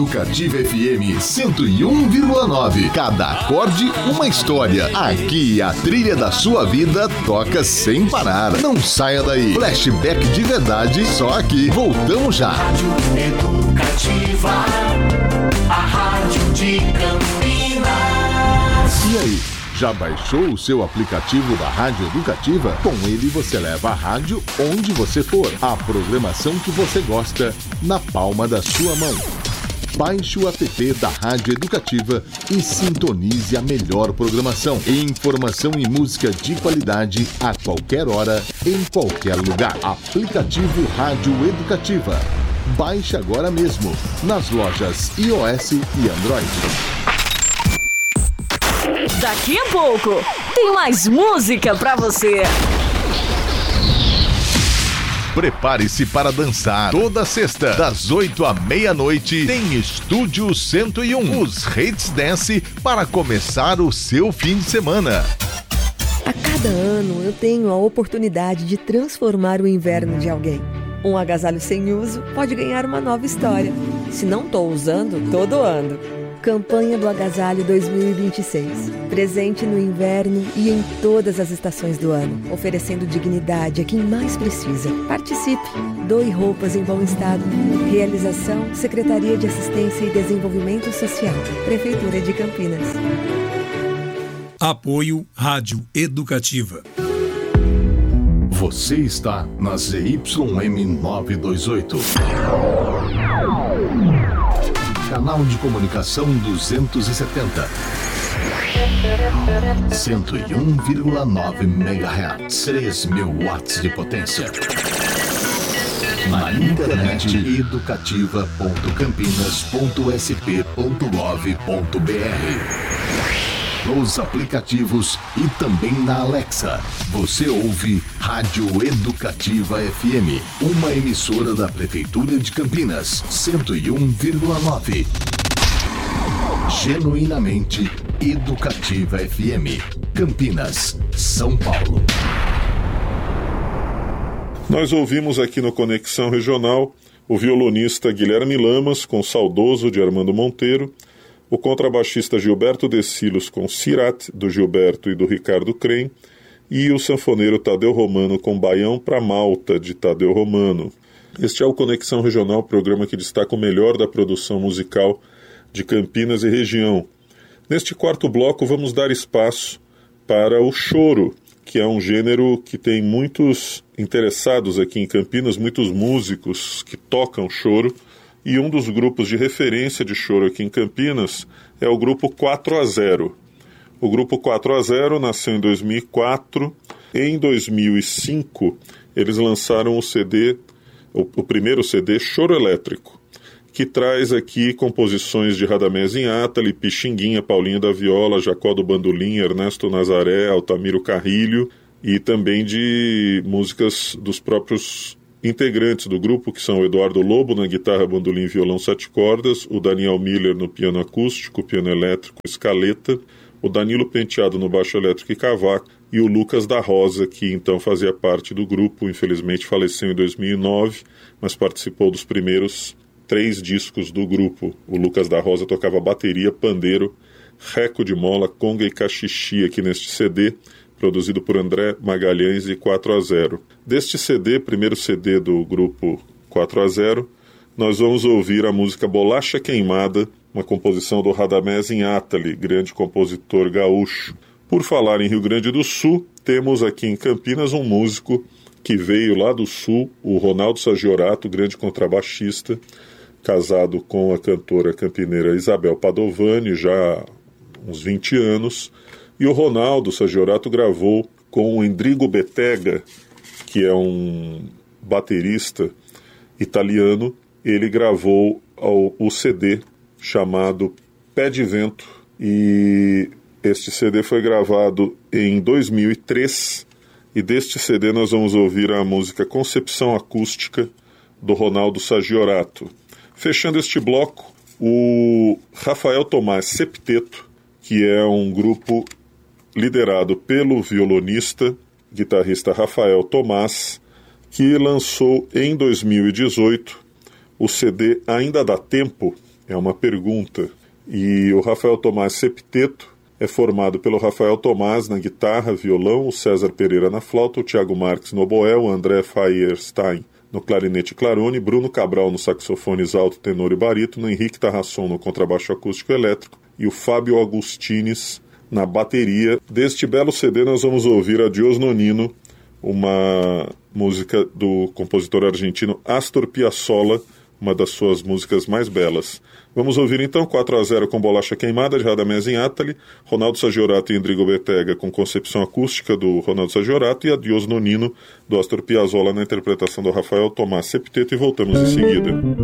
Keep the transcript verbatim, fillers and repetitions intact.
Educativa F M cento e um vírgula nove. Cada acorde, uma história. Aqui a trilha da sua vida toca sem parar. Não saia daí. Flashback de verdade, só aqui. Voltamos já. Rádio Educativa, a rádio de Campinas. E aí? Já baixou o seu aplicativo da Rádio Educativa? Com ele você leva a rádio onde você for. A programação que você gosta na palma da sua mão. Baixe o app da Rádio Educativa e sintonize a melhor programação. Informação e música de qualidade a qualquer hora, em qualquer lugar. Aplicativo Rádio Educativa. Baixe agora mesmo nas lojas iOS e Android. Daqui a pouco tem mais música pra você. Prepare-se para dançar. Toda sexta, das oito à meia-noite, tem Estúdio cento e um. Os Hits Dance para começar o seu fim de semana. A cada ano eu tenho a oportunidade de transformar o inverno de alguém. Um agasalho sem uso pode ganhar uma nova história. Se não estou usando, tô doando. Campanha do Agasalho dois mil e vinte e seis. Presente no inverno e em todas as estações do ano. Oferecendo dignidade a quem mais precisa. Participe. Doe roupas em bom estado. Realização: Secretaria de Assistência e Desenvolvimento Social. Prefeitura de Campinas. Apoio Rádio Educativa. Você está na Z Y M novecentos e vinte e oito. Canal de comunicação duzentos e setenta. cento e um vírgula nove megahertz. três mil watts de potência. Na internet educativa ponto campinas ponto s p ponto gov ponto b r. Nos aplicativos e também na Alexa. Você ouve Rádio Educativa F M, uma emissora da Prefeitura de Campinas, cento e um vírgula nove. Genuinamente Educativa F M, Campinas, São Paulo. Nós ouvimos aqui no Conexão Regional o violonista Guilherme Lamas com Saudoso de Armando Monteiro, o contrabaixista Gilberto Decilos com Sirat, do Gilberto e do Ricardo Crem, e o sanfoneiro Tadeu Romano com Baião pra Malta, de Tadeu Romano. Este é o Conexão Regional, programa que destaca o melhor da produção musical de Campinas e região. Neste quarto bloco vamos dar espaço para o choro, que é um gênero que tem muitos interessados aqui em Campinas, muitos músicos que tocam choro, e um dos grupos de referência de choro aqui em Campinas é o grupo quatro a zero. O grupo quatro a zero nasceu em dois mil e quatro. Em dois mil e cinco, eles lançaram o C D, o, o primeiro C D, Choro Elétrico, que traz aqui composições de Radamés Inátali, Pixinguinha, Paulinho da Viola, Jacó do Bandolim, Ernesto Nazaré, Altamiro Carrilho, e também de músicas dos próprios integrantes do grupo, que são o Eduardo Lobo na guitarra, bandolim e violão sete cordas, o Daniel Miller no piano acústico, piano elétrico, escaleta, o Danilo Penteado no baixo elétrico e cavaco, e o Lucas da Rosa, que então fazia parte do grupo, infelizmente faleceu em dois mil e nove, mas participou dos primeiros três discos do grupo. O Lucas da Rosa tocava bateria, pandeiro, reco de mola, conga e cachixi aqui neste C D, produzido por André Magalhães e quatro a zero. Deste C D, primeiro C D do grupo quatro a zero, nós vamos ouvir a música Bolacha Queimada, uma composição do Radamés Inátali, grande compositor gaúcho. Por falar em Rio Grande do Sul, temos aqui em Campinas um músico que veio lá do Sul, o Ronaldo Sagiorato, grande contrabaixista, casado com a cantora campineira Isabel Padovani, já há uns vinte anos. E o Ronaldo Sagiorato gravou com o Endrigo Bettega, que é um baterista italiano. Ele gravou o C D chamado Pé de Vento, e este C D foi gravado em dois mil e três, e deste C D nós vamos ouvir a música Concepção Acústica, do Ronaldo Sagiorato. Fechando este bloco, o Rafael Tomás Septeto, que é um grupo liderado pelo violonista, guitarrista Rafael Tomás, que lançou em dois mil e dezoito o C D Ainda Dá Tempo, É uma pergunta. E o Rafael Thomaz Septeto é formado pelo Rafael Thomaz na guitarra, violão, o César Pereira na flauta, o Thiago Marques no oboé, o André Feierstein no clarinete clarone, Bruno Cabral no saxofones alto, tenor e barítono, Henrique Tarrasson no contrabaixo acústico elétrico e o Fábio Agustines na bateria. Deste belo C D nós vamos ouvir Adiós Nonino, uma música do compositor argentino Astor Piazzolla, uma das suas músicas mais belas. Vamos ouvir então quatro a zero com Bolacha Queimada, de Radamés Inátali, Ronaldo Saggiorato e Endrigo Betega com concepção acústica do Ronaldo Saggiorato e Adiós Nonino, do Astor Piazzolla na interpretação do Rafael Thomaz Septeto, e voltamos em seguida.